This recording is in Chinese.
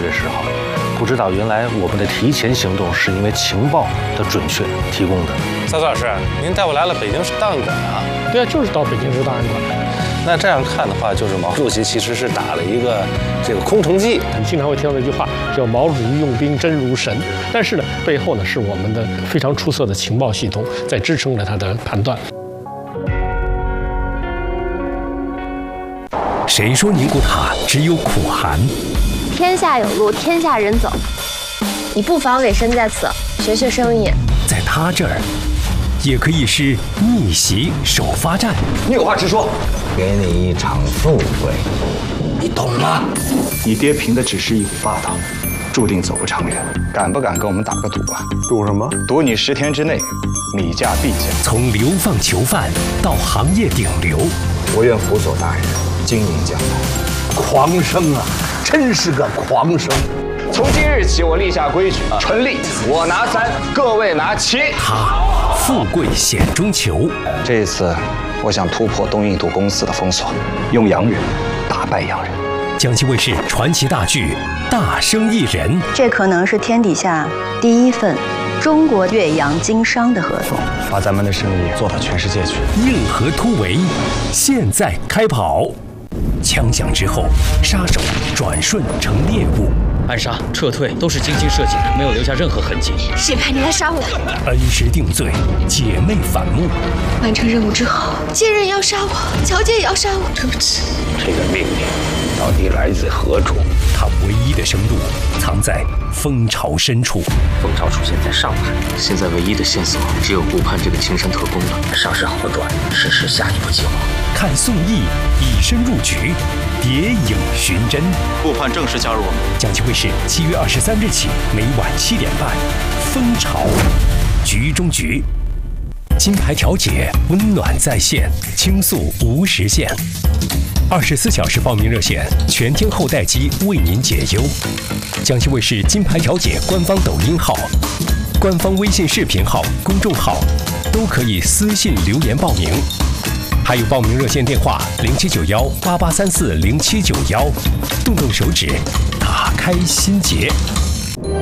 月10号。不知道原来我们的提前行动是因为情报的准确提供的。 曹老师，您带我来了北京市档案馆啊？ 对啊，就是到北京市档案馆。 那这样看的话，就是毛主席其实是打了一个这个空城计。 你经常会听到一句话叫"毛主席用兵真如神"，但是呢，背后呢是我们的非常出色的情报系统在支撑着他的判断。 谁说宁古塔只有苦寒？ 天下有路，天下人走。你不妨委身在此，学学生意。 在他这儿，也可以是逆袭首发战。 你有话直说，给你一场富贵，你懂吗？ 你爹凭的只是一股霸道，注定走不长远。敢不敢跟我们打个赌啊？ 赌什么？ 赌你10天之内米价必降。 从流放囚犯到行业顶流， 我愿辅佐大人经营江南。 狂生啊，真是个狂生！ 从今日起，我立下规矩，纯利我拿3，各位拿7。 他富贵险中求。 这一次，我想突破东印度公司的封锁，用洋人打败洋人。 江西卫视传奇大剧《大生意人》， 这可能是天底下第一份中国岳阳经商的合同， 把咱们的生意做到全世界去。 硬核突围，现在开跑！枪响之后，杀手转瞬成猎物， 暗杀、撤退都是精心设计的，没有留下任何痕迹。 谁派你来杀我？ 恩师定罪，姐妹反目。 完成任务之后，接人要杀我，乔姐也要杀我。对不起。 这个命令到底来自何处？ 他唯一的生路藏在蜂巢深处。 蜂巢出现在上海，现在唯一的线索只有顾盼这个青山特工了。上市好短，实施下一步计划。 看宋轶以身入局，谍影寻真。 顾盼正式加入我们。 江西卫视7月23日起，每晚7点半，《蜂巢》局中局，金牌调解，温暖在线，倾诉无时限。24小时报名热线，全天候待机，为您解忧。江西卫视金牌调解官方抖音号、官方微信视频号、公众号都可以私信留言报名。还有报名热线电话079188340791，动动手指，打开心结。